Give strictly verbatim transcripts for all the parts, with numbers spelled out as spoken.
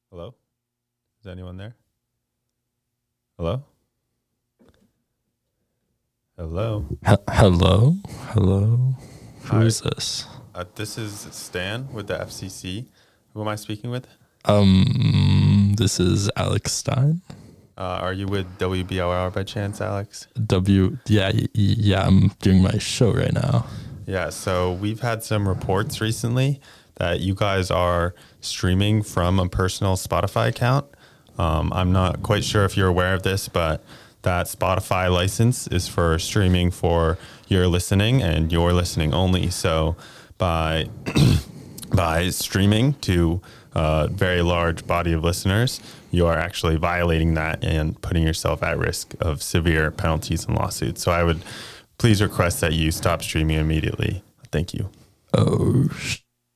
Hello? Is anyone there? Hello? Hello? H- hello? Hello? Hi. Who is this? Uh, this is Stan with the F C C. Who am I speaking with? Um, this is Alex Stein. Uh, are you with W B L R by chance, Alex? W, yeah, y- yeah, I'm doing my show right now. Yeah, so we've had some reports recently that you guys are streaming from a personal Spotify account. Um, I'm not quite sure if you're aware of this, but that Spotify license is for streaming for your listening and your listening only. So by by streaming to a very large body of listeners, you are actually violating that and putting yourself at risk of severe penalties and lawsuits. So I would please request that you stop streaming immediately. Thank you. Oh, sh-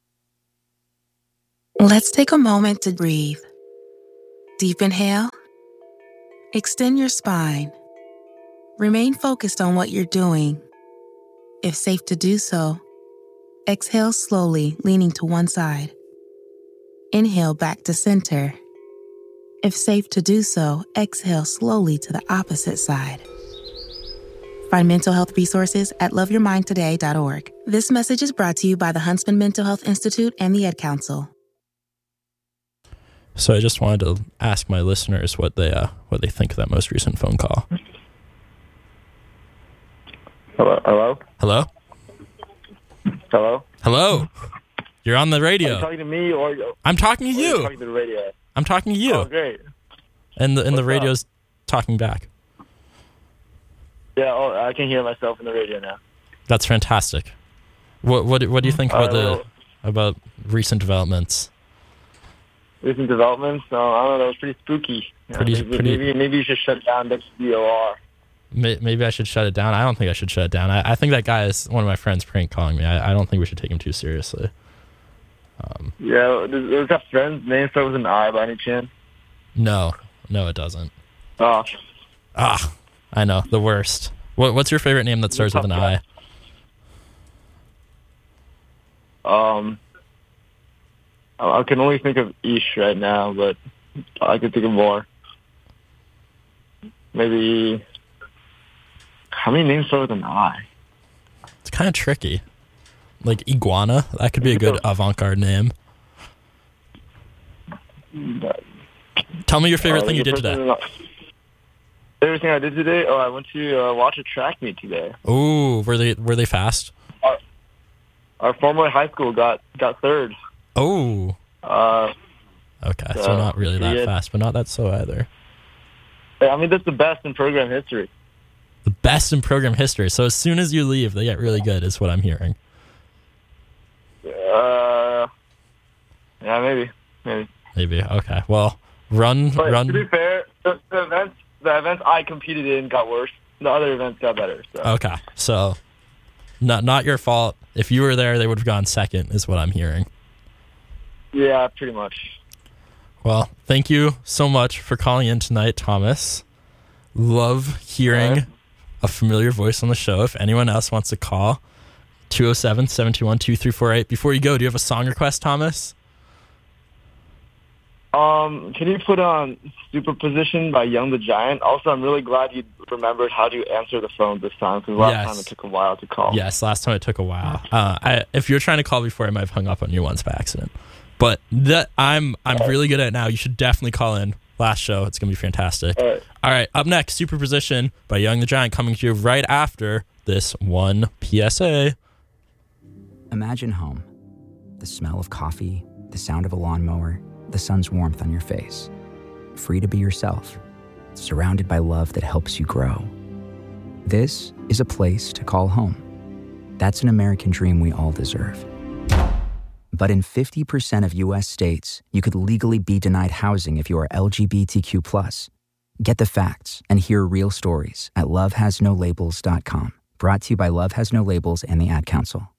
Let's take a moment to breathe. Deep inhale. Extend your spine. Remain focused on what you're doing. If safe to do so, exhale slowly, leaning to one side. Inhale back to center. If safe to do so, exhale slowly to the opposite side. Find mental health resources at love your mind today dot org. This message is brought to you by the Huntsman Mental Health Institute and the Ed Council. so I just wanted to ask my listeners what they uh, what they think of that most recent phone call. Hello? Hello? Hello? Hello? Hello? You're on the Are you radio. talking to me or, or I'm talking to are you you. talking to the radio? I'm talking to you. Oh, great. And the and the What's radio's talking back. Yeah, oh, I can hear myself in the radio now. That's fantastic. What what what do you think Uh, about the well- about recent developments? Recent developments, uh, I don't know, it's pretty spooky. You know, Pretty- maybe, pretty- maybe maybe you should shut down W B O R. May- Maybe I should shut it down. I don't think I should shut it down. I, I think that guy is one of my friends prank calling me. I, I don't think we should take him too seriously. Um, Yeah, does, does that friend's name start with an I by any chance? no, no, it doesn't. Oh, Ah, I know, the worst. What, what's your favorite name that starts with an I? um, I I can only think of Ish right now, but I can think of more. Maybe, how many names start with an I? It's kind of tricky. Like Iguana, that could be a good avant-garde name. Tell me your favorite Uh, thing you the did person today. in- Favorite thing I did today? Oh, I went to uh, watch a track meet today. Ooh, were they were they fast? Our former high school got got third. Oh, Uh, okay, so Uh, not really that yeah. fast, but not that slow either. I mean, that's the best in program history. The best in program history. So as soon as you leave, they get really good, is what I'm hearing. Uh, yeah, maybe, maybe. Maybe. Okay. Well, run, But run. to be fair, the, the events the events I competed in got worse. The other events got better. So. Okay. So, not not your fault. If you were there, they would have gone second, is what I'm hearing. Yeah, pretty much. Well, thank you so much for calling in tonight, Thomas. Love hearing Alright. a familiar voice on the show. If anyone else wants to call, two oh seven, seven two one, two three four eight. Before you go, do you have a song request, Thomas? Um, can you put on Superposition by Young the Giant? Also, I'm really glad you remembered how to answer the phone this time, because last Yes. time it took a while to call. Yes, last time it took a while. Uh, I, if you were trying to call before, I might have hung up on you once by accident. But that I'm I'm really good at it now. You should definitely call in. Last show, it's gonna be fantastic. All right. All right, up next, Superposition by Young the Giant, coming to you right after this one P S A. Imagine home. The smell of coffee, the sound of a lawnmower, the sun's warmth on your face. Free to be yourself, surrounded by love that helps you grow. This is a place to call home. That's an American dream we all deserve. But in fifty percent of U S states, you could legally be denied housing if you are L G B T Q plus. Get the facts and hear real stories at love has no labels dot com. Brought to you by Love Has No Labels and the Ad Council.